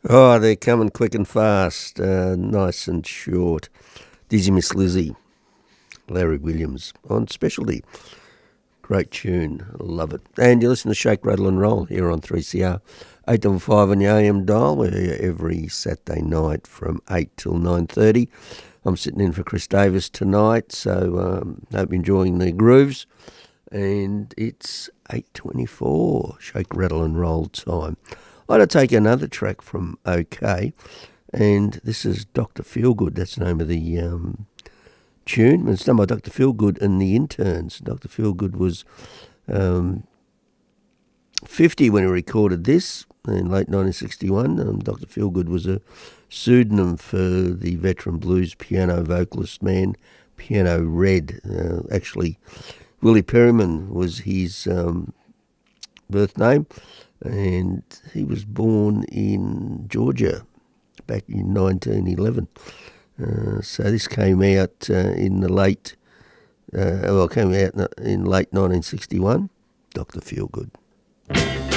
Oh, they're coming quick and fast, nice and short. Dizzy Miss Lizzie, Larry Williams on Specialty. Great tune, love it. And you listen to Shake, Rattle and Roll here on 3CR. 855 on the AM dial. We're here every Saturday night from 8 till 9:30. I'm sitting in for Chris Davis tonight, so hope you're enjoying the grooves. And it's 8:24, Shake, Rattle and Roll time. I'm going to take another track from OK, and this is Dr. Feelgood. That's the name of the tune. It's done by Dr. Feelgood and the Interns. Dr. Feelgood was 50 when he recorded this in late 1961. Dr. Feelgood was a pseudonym for the veteran blues piano vocalist man, Piano Red. Actually, Willie Perryman was his birth name, and he was born in Georgia back in 1911. So this came out in late 1961, Dr. Feelgood.